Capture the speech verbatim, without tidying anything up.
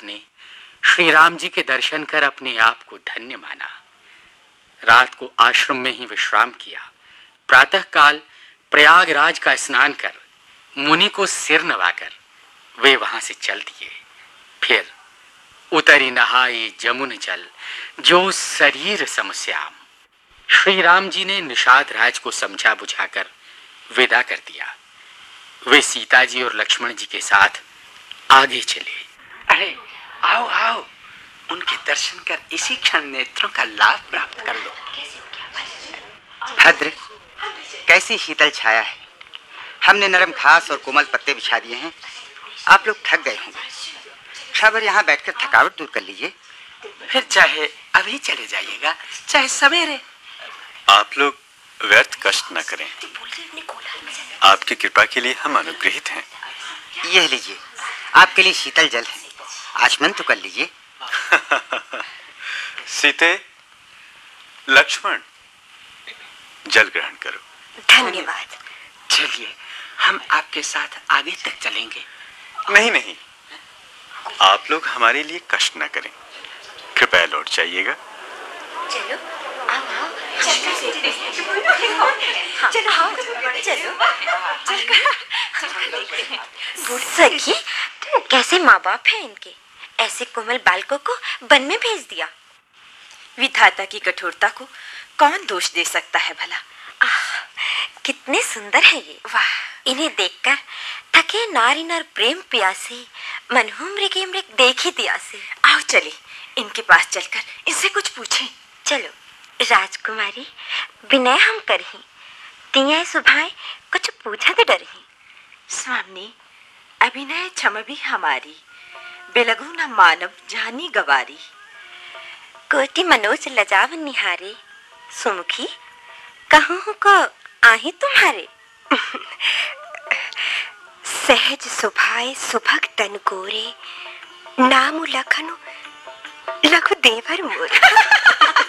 ने श्री राम जी के दर्शन कर अपने आप को धन्य माना। रात को आश्रम में ही विश्राम किया। प्रातःकाल प्रयागराज का स्नान कर मुनि को सिर नवाकर वे वहां से चल दिए। फिर उतरी नहाए जमुन जल जो शरीर समश्याम। श्री राम जी ने निषाद राज को समझा बुझाकर विदा कर दिया। वे सीता जी और लक्ष्मण जी के साथ आगे चले। अरे आओ आओ, उनके दर्शन कर इसी क्षण नेत्रों का लाभ प्राप्त कर लो। भद्र, कैसी शीतल छाया है। हमने नरम घास और कोमल पत्ते बिछा दिए हैं। आप लोग थक गए होंगे, खबर यहाँ बैठकर थकावट दूर कर लीजिए। फिर चाहे अभी चले जाइएगा चाहे सवेरे। आप लोग व्यर्थ कष्ट न करें। आपकी कृपा के लिए हम अनुग्रहित हैं। यह लीजिए, आपके लिए शीतल जल है, आचमन तो कर लीजिए। सीते, लक्ष्मण, जल ग्रहण करो। धन्यवाद। चलिए हम आपके साथ आगे तक चलेंगे। नहीं नहीं, आप लोग हमारे लिए कष्ट न करें, कृपया लौट जाइएगा। चलो आओ आओ, चलो सखी, कैसे माँ बाप है इनके, ऐसे कोमल बालकों को वन में भेज दिया। विधाता की कठोरता को कौन दोष दे सकता है भला। आह, कितने सुंदर है ये। वाह, इन्हें देखकर थके नारी नर प्रेम प्यासे, मनहू मृगे मृग देखी दियासे। आओ चले इनके पास चलकर इनसे कुछ पूछें। चलो राजकुमारी, विनय हम करही, तिया सुभाए कुछ पूछा तो डरही। स्वामी, अभिनय क्षम भी हमारी, बेलगु न मानव जानी गवारी। कोटि मनोज लजाव निहारे, सुमुखी कहूँ को आही तुम्हारे। सहज सुभाए सुभग तन गोरे, नाम लखनु लघु देवर मोर।